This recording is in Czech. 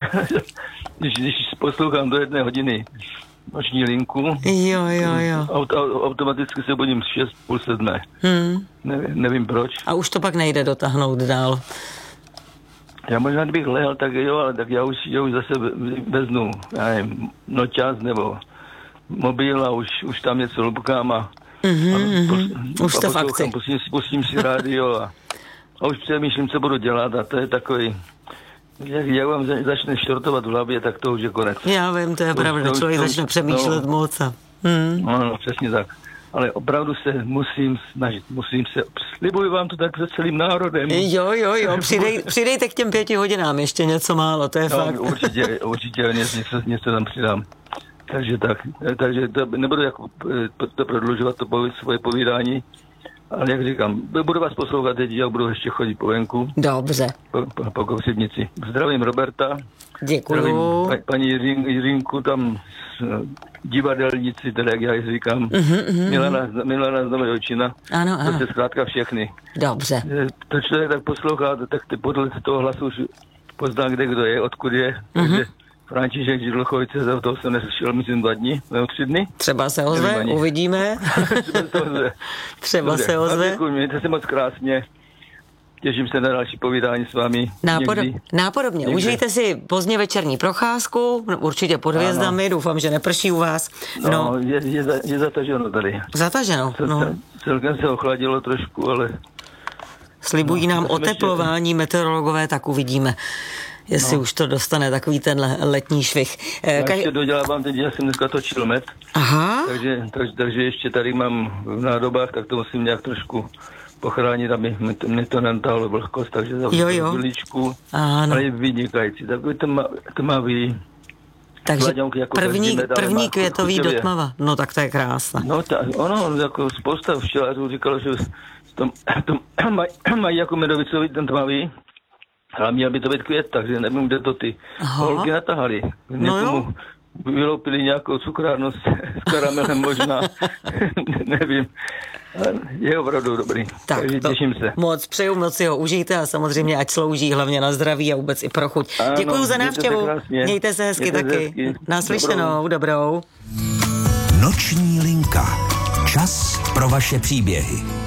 když poslouchám do 1 hodiny noční linku, Jo. automaticky se budím 6, půl 7. Nevím proč. A už to pak nejde dotáhnout dál. Já možná, kdybych lehl, tak jo, ale tak já už zase veznu, já nevím, noťaz nebo mobil a už tam něco lupkám a už to fakt chci. Pustím si rádio a už přemýšlím, co budu dělat a to je takový, jak vám začne štortovat v hlavě, tak to už je konec. Já vím, to je pravda, člověk začne přemýšlet moc. No, přesně tak. Ale opravdu se musím snažit, slibuji vám to tak se celým národem. Jo, přidejte k těm 5 hodinám ještě něco málo, to je fakt. Určitě něco tam přidám. Takže to nebudu jako to prodlužovat, svoje povídání, ale jak říkám, budu vás poslouchat teď, jak budu ještě chodit po venku. Dobře. Po Kousivnici. Zdravím Roberta. Děkuju. Zdravím paní Jirinku tam divadelnici, teda jak já říkám. Milana z Nové Očina. Ano. To se zkrátka všechny. Dobře. To člověk tak poslouchá, tak podle toho hlasu už pozná, kde kdo je, odkud je. Takže František Židlochovice, za toho jsem neslyšel, myslím 2 dny, nebo 3 dny. Třeba se ozve, uvidíme. Třeba se ozve. Děkuji, mějte se moc krásně. Těším se na další povídání s vámi. Nápodobně. Užijte si pozdně večerní procházku, určitě pod hvězdami, doufám, že neprší u vás. No, je zataženo tady. Zataženo, no. Celkem se ochladilo trošku, ale... Slibují nám oteplování meteorologové, tak uvidíme, jestli už to dostane takový ten letní švih. Já ještě dodělávám, teď já jsem dneska točil med. Aha. Takže ještě tady mám v nádobách, tak to musím nějak trošku pochránit, aby mě to nentáhlo vlhkost, takže zavřu chviličku. Ale je vynikající, takový tmavý. Takže první květový do tmava. No tak to je krásné. No ono, jako spousta včelařů říkalo, že to mají jako medovicový ten tmavý, ale měl by to být květ, takže nevím, kde to ty holky natahali. Někomu vyloupili nějakou cukrárnu s karamelem možná, nevím. Je opravdu dobrý, takže těším se. Přeju, moc si ho užijte a samozřejmě ať slouží hlavně na zdraví a vůbec i pro chuť. Děkuju za návštěvu, mějte se hezky taky. Naslyšenou, dobrou. Noční linka. Čas pro vaše příběhy.